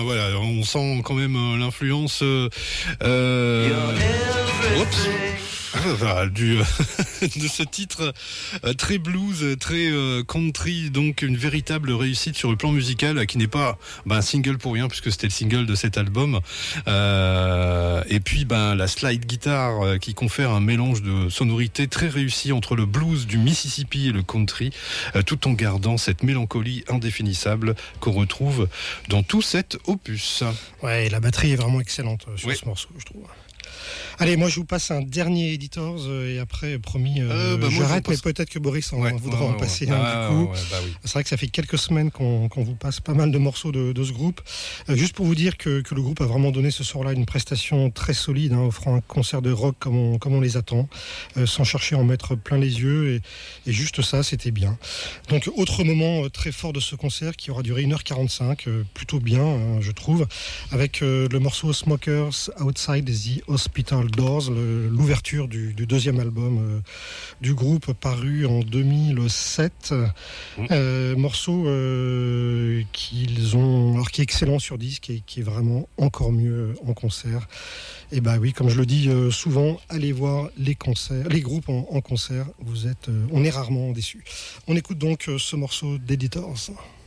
Voilà, on sent quand même l'influence oups. De ce titre très blues, très country, donc une véritable réussite sur le plan musical, qui n'est pas un single pour rien puisque c'était le single de cet album. Et puis la slide guitare qui confère un mélange de sonorités très réussi entre le blues du Mississippi et le country, tout en gardant cette mélancolie indéfinissable qu'on retrouve dans tout cet opus. Ouais, la batterie est vraiment excellente sur ce morceau, je trouve. Allez, moi je vous passe un dernier Editors et après, promis, j'arrête, mais peut-être que Boris voudra en passer un du coup. Oui. C'est vrai que ça fait quelques semaines qu'on vous passe pas mal de morceaux de ce groupe. Juste pour vous dire que le groupe a vraiment donné ce soir-là une prestation très solide, offrant un concert de rock comme on les attend, sans chercher à en mettre plein les yeux, et juste ça, c'était bien. Donc, autre moment très fort de ce concert qui aura duré 1h45, plutôt bien, je trouve, avec le morceau Smokers Outside the Hospital Doors, l'ouverture du deuxième album du groupe paru en 2007. Morceau qui est excellent sur disque et qui est vraiment encore mieux en concert. Et oui, comme je le dis souvent, allez voir les groupes en concert. On est rarement déçus. On écoute donc ce morceau d'Editors.